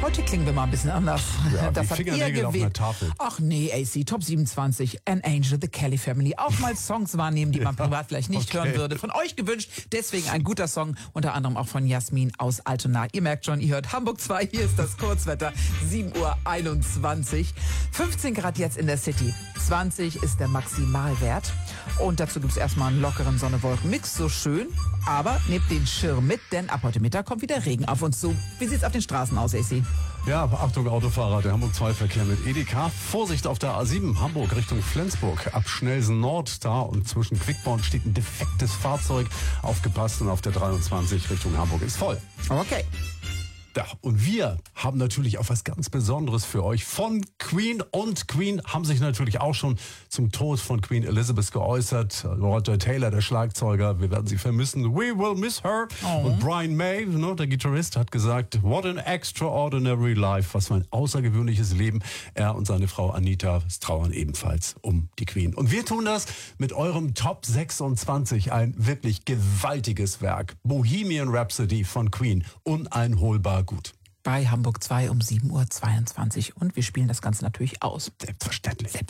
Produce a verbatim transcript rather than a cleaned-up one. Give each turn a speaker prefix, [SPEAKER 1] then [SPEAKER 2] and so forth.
[SPEAKER 1] Heute klingen wir mal ein bisschen anders.
[SPEAKER 2] Ja,
[SPEAKER 1] das
[SPEAKER 2] wie
[SPEAKER 1] habt ihr
[SPEAKER 2] Fingernägel auf einer
[SPEAKER 1] gewählt.
[SPEAKER 2] Tafel.
[SPEAKER 1] Ach nee, A C, Top siebenundzwanzig, An Angel, The Kelly Family. Auch mal Songs wahrnehmen, die man privat vielleicht nicht
[SPEAKER 2] okay.
[SPEAKER 1] hören würde. Von euch gewünscht, deswegen ein guter Song, unter anderem auch von Jasmin aus Altona. Ihr merkt schon, ihr hört Hamburg zwei, hier ist das Kurzwetter, sieben Uhr einundzwanzig. fünfzehn Grad jetzt in der City, zwanzig ist der Maximalwert. Und dazu gibt's erstmal einen lockeren Sonne-Wolken-Mix, so schön. Aber nehmt den Schirm mit, denn ab heute Mittag kommt wieder Regen auf uns zu. Wie sieht's auf den Straßen aus, A C?
[SPEAKER 2] Ja, Achtung Autofahrer, der Hamburg zwei Verkehr mit Edeka. Vorsicht auf der A sieben, Hamburg Richtung Flensburg. Ab Schnelsen Nord, da und zwischen Quickborn steht ein defektes Fahrzeug. Aufgepasst, und auf der dreiundzwanzig Richtung Hamburg ist voll.
[SPEAKER 1] Okay.
[SPEAKER 2] Ja, und wir haben natürlich auch was ganz Besonderes für euch von Queen. Und Queen haben sich natürlich auch schon zum Tod von Queen Elizabeth geäußert. Roger Taylor, der Schlagzeuger, wir werden sie vermissen. We will miss her. Oh. Und Brian May, ne, der Gitarrist, hat gesagt, what an extraordinary life. Was für ein außergewöhnliches Leben. Er und seine Frau Anita trauern ebenfalls um die Queen. Und wir tun das mit eurem Top sechsundzwanzig. Ein wirklich gewaltiges Werk. Bohemian Rhapsody von Queen. Uneinholbar gut.
[SPEAKER 1] Bei Hamburg zwei um sieben Uhr zweiundzwanzig. Und wir spielen das Ganze natürlich aus.
[SPEAKER 2] Selbstverständlich.
[SPEAKER 1] Selbstverständlich.